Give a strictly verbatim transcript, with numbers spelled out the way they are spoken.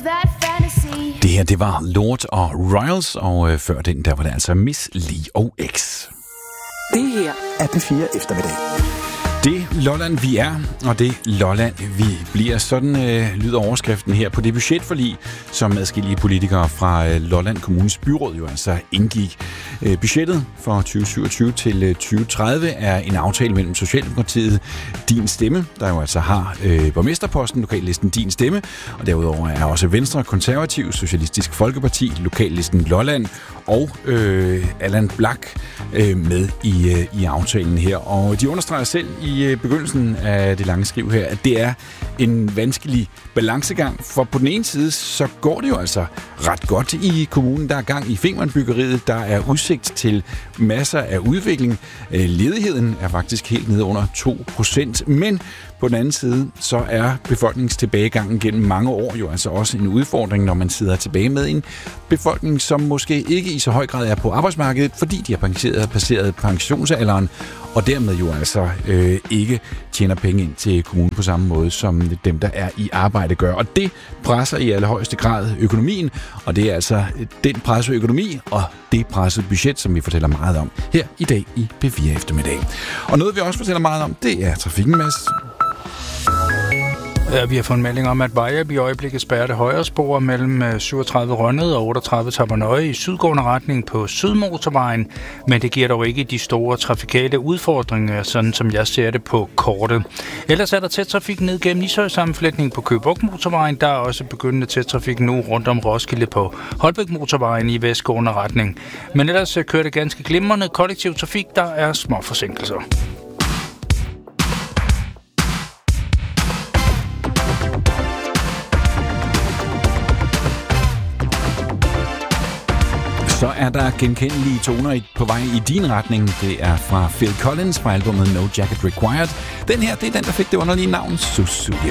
that fantasy. Det her, det var Lord og Royals, og øh, før den, der var det altså Miss Li og X. Det her er P fire eftermiddag. Det Lolland, vi er, og det Lolland, vi bliver. Sådan øh, lyder overskriften her på det budgetforlig, som adskillige politikere fra øh, Lolland Kommunes byråd jo altså indgik. Øh, budgettet for tyve syvogtyve til øh, tyve tredive er en aftale mellem Socialdemokratiet, Din Stemme, der jo altså har øh, borgmesterposten, lokallisten Din Stemme, og derudover er også Venstre, Konservativ, Socialistisk Folkeparti, lokallisten Lolland og øh, Allan Blak øh, med i, øh, i aftalen her. Og de understreger selv i i begyndelsen af det lange skriv her, at det er en vanskelig balancegang, for på den ene side, så går det jo altså ret godt i kommunen. Der er gang i Femernbyggeriet, der er udsigt til masser af udvikling. Ledigheden er faktisk helt nede under to procent, men på den anden side, så er befolkningstilbagegangen gennem mange år jo altså også en udfordring, når man sidder tilbage med en befolkning, som måske ikke i så høj grad er på arbejdsmarkedet, fordi de har passeret, passeret pensionsalderen, og dermed jo altså øh, ikke tjener penge ind til kommunen på samme måde, som dem, der er i arbejde gør. Og det presser i allerhøjeste grad økonomien, og det er altså den pressede økonomi og det pressede budget, som vi fortæller meget om her i dag i P fire eftermiddag. Og noget, vi også fortæller meget om, det er trafikken, Mads. Ja, vi har fået en melding om, at Vejrup i øjeblikket spærrer det højre spor mellem syvogtredive Rønnede og otteogtredive Tappernøje i sydgående retning på Sydmotorvejen, men det giver dog ikke de store trafikale udfordringer, sådan som jeg ser det på kortet. Ellers er der tæt trafik ned gennem Ishøj-sammenflætningen på Køge Bugt Motorvejen. Der er også begyndende tæt trafik nu rundt om Roskilde på Holbæk Motorvejen i vestgående retning. Men ellers kører det ganske glimrende kollektiv trafik, der er små forsinkelser. Så er der genkendelige toner på vej i din retning. Det er fra Phil Collins fra albumet No Jacket Required. Den her, det er den, der fik det underlige navn Sussudio.